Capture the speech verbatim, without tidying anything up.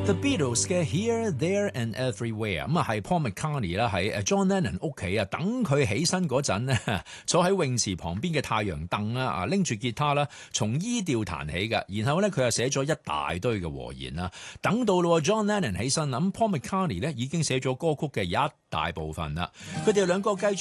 The Beatles 嘅 Here, There and Everywhere 咁啊，係 Paul McCartney 啦，喺 John Lennon 屋企啊，等佢起身嗰陣咧，坐喺泳池旁邊嘅太陽凳啦，啊拎住吉他啦，從 E 調彈起嘅，然後咧佢又寫咗一大堆嘅和弦啦。等到咯 John Lennon 起身啦，咁 Paul McCartney 咧已經寫咗歌曲嘅一大部分啦。佢哋兩個繼